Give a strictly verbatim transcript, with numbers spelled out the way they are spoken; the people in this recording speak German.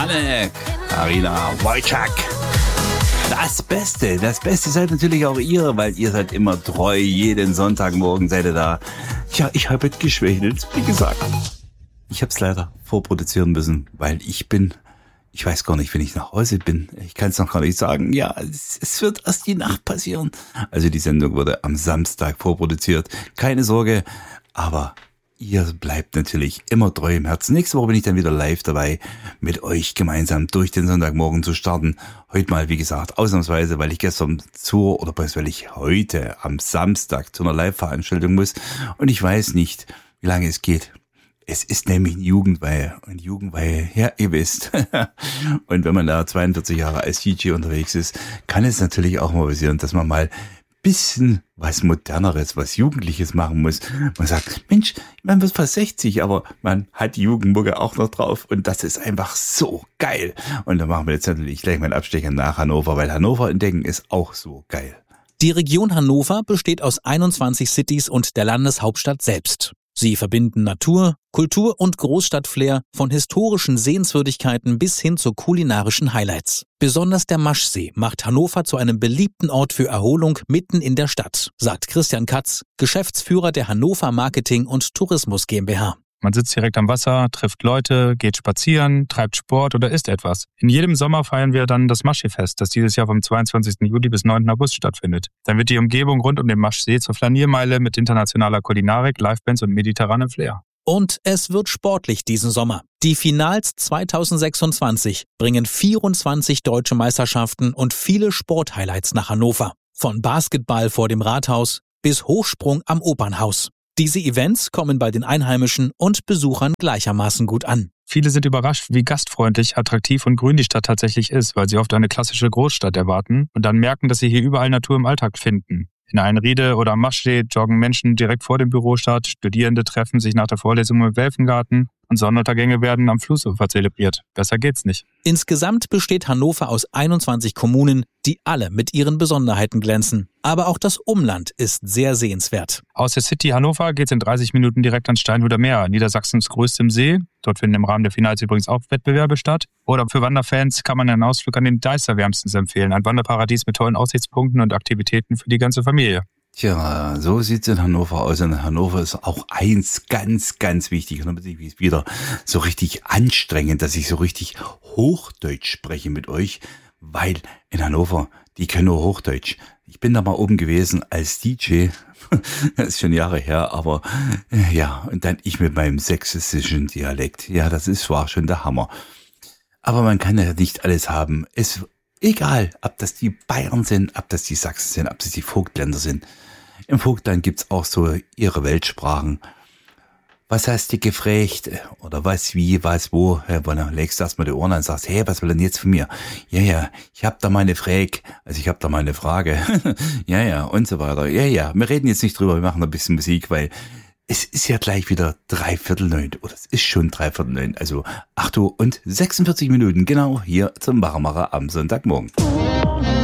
Anne, Karina, Wojciech. Das Beste, das Beste seid natürlich auch ihr, weil ihr seid immer treu. Jeden Sonntagmorgen seid ihr da. Ja, ich habe geschwächelt, wie gesagt. Ich habe es leider vorproduzieren müssen, weil ich bin, ich weiß gar nicht, wenn ich nach Hause bin. Ich kann es noch gar nicht sagen. Ja, es, es wird erst die Nacht passieren. Also die Sendung wurde am Samstag vorproduziert. Keine Sorge, aber ihr bleibt natürlich immer treu im Herzen. Nächste Woche bin ich dann wieder live dabei, mit euch gemeinsam durch den Sonntagmorgen zu starten. Heute mal, wie gesagt, ausnahmsweise, weil ich gestern zur, oder weil ich heute am Samstag zu einer Live-Veranstaltung muss. Und ich weiß nicht, wie lange es geht. Es ist nämlich eine Jugendweihe. Und Jugendweihe, ja, ihr wisst. Und wenn man da zweiundvierzig Jahre als D J unterwegs ist, kann es natürlich auch mal passieren, dass man mal bisschen was Moderneres, was Jugendliches machen muss. Man sagt, Mensch, man wird fast sechzig, aber man hat die Jugendmucke auch noch drauf und das ist einfach so geil. Und da machen wir jetzt natürlich gleich mal einen Abstecher nach Hannover, weil Hannover entdecken ist auch so geil. Die Region Hannover besteht aus einundzwanzig Cities und der Landeshauptstadt selbst. Sie verbinden Natur, Kultur und Großstadtflair von historischen Sehenswürdigkeiten bis hin zu kulinarischen Highlights. Besonders der Maschsee macht Hannover zu einem beliebten Ort für Erholung mitten in der Stadt, sagt Christian Katz, Geschäftsführer der Hannover Marketing und Tourismus GmbH. Man sitzt direkt am Wasser, trifft Leute, geht spazieren, treibt Sport oder isst etwas. In jedem Sommer feiern wir dann das Maschseefest, das dieses Jahr vom zweiundzwanzigsten Juli bis neunten August stattfindet. Dann wird die Umgebung rund um den Maschsee zur Flaniermeile mit internationaler Kulinarik, Livebands und mediterranem Flair. Und es wird sportlich diesen Sommer. Die Finals zweitausendsechsundzwanzig bringen vierundzwanzig deutsche Meisterschaften und viele Sporthighlights nach Hannover. Von Basketball vor dem Rathaus bis Hochsprung am Opernhaus. Diese Events kommen bei den Einheimischen und Besuchern gleichermaßen gut an. Viele sind überrascht, wie gastfreundlich, attraktiv und grün die Stadt tatsächlich ist, weil sie oft eine klassische Großstadt erwarten und dann merken, dass sie hier überall Natur im Alltag finden. In Einriede oder am Maschsee joggen Menschen direkt vor dem Bürostart, Studierende treffen sich nach der Vorlesung im Welfengarten und Sonnenuntergänge werden am Flussufer zelebriert. Besser geht's nicht. Insgesamt besteht Hannover aus einundzwanzig Kommunen, die alle mit ihren Besonderheiten glänzen. Aber auch das Umland ist sehr sehenswert. Aus der City Hannover geht's in dreißig Minuten direkt ans Steinhuder Meer, Niedersachsens größtem See. Dort finden im Rahmen der Finals übrigens auch Wettbewerbe statt. Oder für Wanderfans kann man einen Ausflug an den Deißer wärmstens empfehlen. Ein Wanderparadies mit tollen Aussichtspunkten und Aktivitäten für die ganze Familie. Tja, so sieht's in Hannover aus. Und Hannover ist auch eins ganz, ganz wichtig. Und dann bin ich wieder so richtig anstrengend, dass ich so richtig Hochdeutsch spreche mit euch, weil in Hannover, die können nur Hochdeutsch. Ich bin da mal oben gewesen als D J. Das ist schon Jahre her, aber ja, und dann ich mit meinem sächsischen Dialekt. Ja, das ist war schon der Hammer. Aber man kann ja nicht alles haben. Es egal, ob das die Bayern sind, ob das die Sachsen sind, ob das die Vogtländer sind. Im Vogtland gibt's auch so ihre Weltsprachen. Was hast du gefragt? Oder was, wie, was, wo? Ja, dann legst du erstmal die Ohren an und sagst, hey, was will denn jetzt von mir? Ja, ja, ich hab da mal eine Frage. Also ich hab da mal eine Frage. Ja, ja, und so weiter. Ja, ja, wir reden jetzt nicht drüber, wir machen ein bisschen Musik, weil es ist ja gleich wieder dreiviertel neun. Oder es ist schon dreiviertel neun. Also acht Uhr und sechsundvierzig Minuten, genau hier zum Wachmacher am Sonntagmorgen.